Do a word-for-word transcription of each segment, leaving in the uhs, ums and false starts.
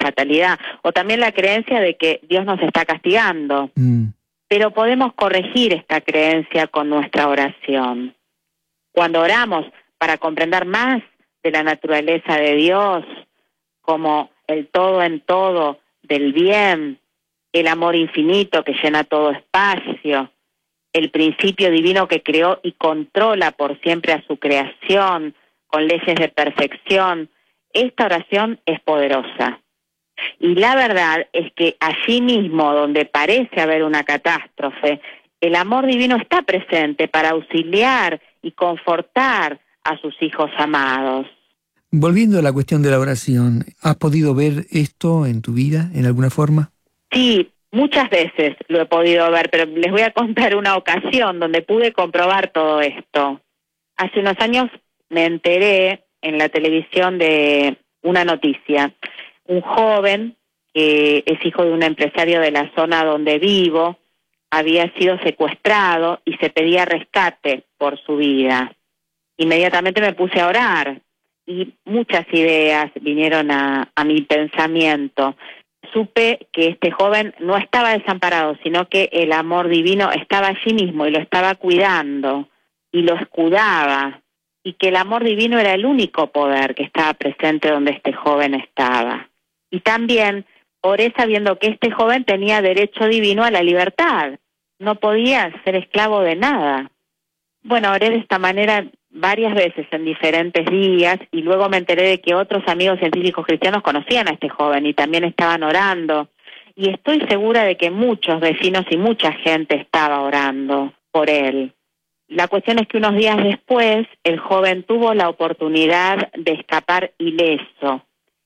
fatalidad, o también la creencia de que Dios nos está castigando. Mm. Pero podemos corregir esta creencia con nuestra oración. Cuando oramos para comprender más de la naturaleza de Dios, como el todo en todo del bien, el amor infinito que llena todo espacio, el principio divino que creó y controla por siempre a su creación, con leyes de perfección, esta oración es poderosa. Y la verdad es que allí mismo, donde parece haber una catástrofe, el amor divino está presente para auxiliar y confortar a sus hijos amados. Volviendo a la cuestión de la oración, ¿has podido ver esto en tu vida, en alguna forma? Sí, muchas veces lo he podido ver, pero les voy a contar una ocasión donde pude comprobar todo esto. Hace unos años me enteré en la televisión de una noticia. Un joven, que es hijo de un empresario de la zona donde vivo, había sido secuestrado y se pedía rescate por su vida. Inmediatamente me puse a orar y muchas ideas vinieron a, a mi pensamiento. Supe que este joven no estaba desamparado, sino que el amor divino estaba allí mismo y lo estaba cuidando y lo escudaba, y que el amor divino era el único poder que estaba presente donde este joven estaba. Y también oré sabiendo que este joven tenía derecho divino a la libertad, no podía ser esclavo de nada. Bueno, oré de esta manera varias veces en diferentes días y luego me enteré de que otros amigos científicos cristianos conocían a este joven y también estaban orando. Y estoy segura de que muchos vecinos y mucha gente estaba orando por él. La cuestión es que unos días después el joven tuvo la oportunidad de escapar ileso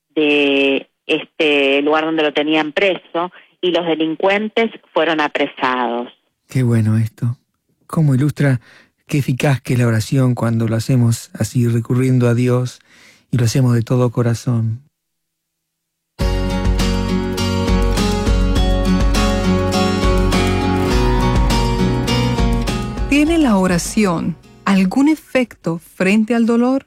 de este lugar donde lo tenían preso y los delincuentes fueron apresados. Qué bueno esto. ¿Cómo ilustra qué eficaz que es la oración cuando lo hacemos así recurriendo a Dios y lo hacemos de todo corazón? ¿Tiene la oración algún efecto frente al dolor?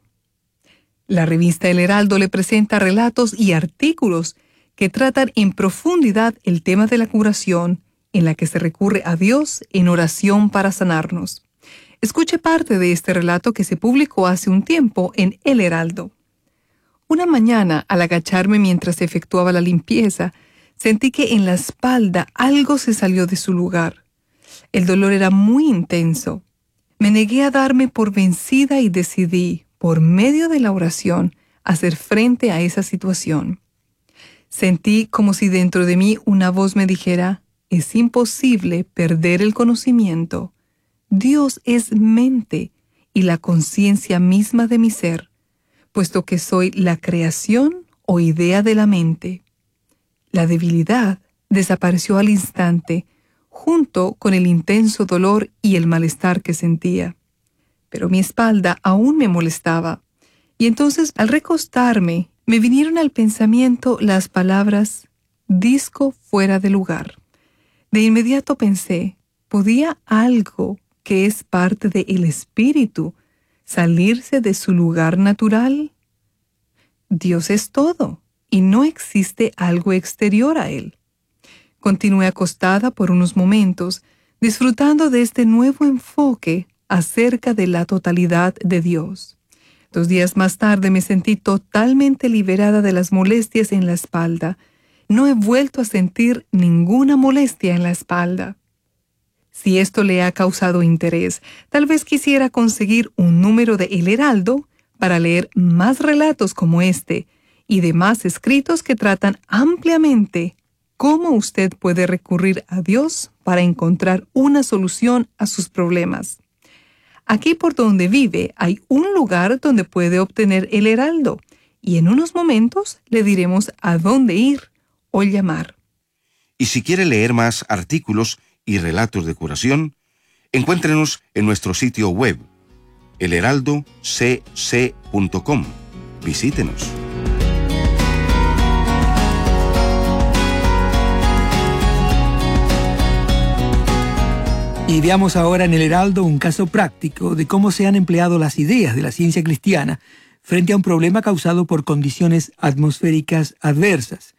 La revista El Heraldo le presenta relatos y artículos que tratan en profundidad el tema de la curación, en la que se recurre a Dios en oración para sanarnos. Escuche parte de este relato que se publicó hace un tiempo en El Heraldo. Una mañana, al agacharme mientras efectuaba la limpieza, sentí que en la espalda algo se salió de su lugar. El dolor era muy intenso. Me negué a darme por vencida y decidí, por medio de la oración, hacer frente a esa situación. Sentí como si dentro de mí una voz me dijera: es imposible perder el conocimiento. Dios es mente y la conciencia misma de mi ser, puesto que soy la creación o idea de la mente. La debilidad desapareció al instante, junto con el intenso dolor y el malestar que sentía. Pero mi espalda aún me molestaba, y entonces al recostarme me vinieron al pensamiento las palabras «disco fuera de lugar». De inmediato pensé, ¿podía algo que es parte del espíritu salirse de su lugar natural? Dios es todo, y no existe algo exterior a él. Continué acostada por unos momentos, disfrutando de este nuevo enfoque acerca de la totalidad de Dios. Dos días más tarde me sentí totalmente liberada de las molestias en la espalda. No he vuelto a sentir ninguna molestia en la espalda. Si esto le ha causado interés, tal vez quisiera conseguir un número de El Heraldo para leer más relatos como este y demás escritos que tratan ampliamente cómo usted puede recurrir a Dios para encontrar una solución a sus problemas. Aquí por donde vive hay un lugar donde puede obtener El Heraldo y en unos momentos le diremos a dónde ir o llamar. Y si quiere leer más artículos y relatos de curación, encuéntrenos en nuestro sitio web, el heraldo c c punto com. Visítenos. Y veamos ahora en El Heraldo un caso práctico de cómo se han empleado las ideas de la ciencia cristiana frente a un problema causado por condiciones atmosféricas adversas.